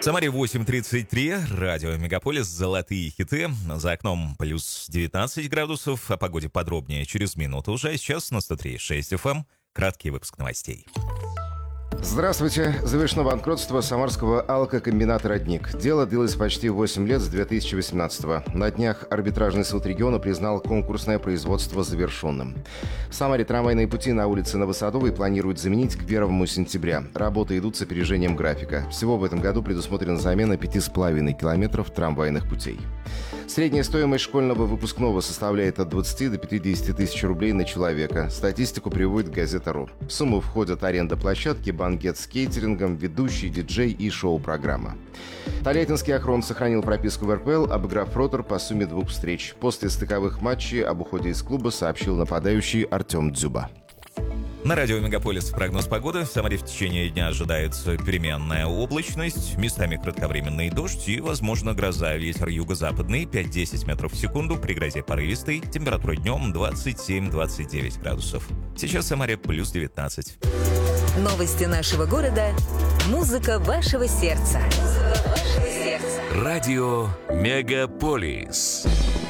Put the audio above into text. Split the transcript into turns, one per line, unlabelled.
Самаре 8:33, радио Мегаполис, золотые хиты. За окном плюс 19 градусов, о погоде подробнее через минуту уже. Сейчас на 103.6 FM, краткий выпуск новостей.
Здравствуйте. Завершено банкротство самарского алкокомбината «Родник». Дело длилось почти 8 лет с 2018-го. На днях арбитражный суд региона признал конкурсное производство завершенным. В Самаре трамвайные пути на улице Новосадовой планируют заменить к 1 сентября. Работы идут с опережением графика. Всего в этом году предусмотрена замена 5,5 километров трамвайных путей. Средняя стоимость школьного выпускного составляет от 20 до 50 тысяч рублей на человека. Статистику приводит газета.ру. В сумму входят аренда площадки, банкет с кейтерингом, ведущий, диджей и шоу-программа. Тольяттинский Ахрон сохранил прописку в РПЛ, обыграв «Ротор» по сумме 2 встреч. После стыковых матчей об уходе из клуба сообщил нападающий Артем Дзюба.
На радио Мегаполис прогноз погоды. В Самаре в течение дня ожидается переменная облачность, местами кратковременный дождь и, возможно, гроза. Ветер юго-западный 5-10 метров в секунду, при грозе порывистый. Температура днем 27-29 градусов. Сейчас в Самаре плюс 19.
Новости нашего города. Музыка вашего сердца.
Радио Мегаполис.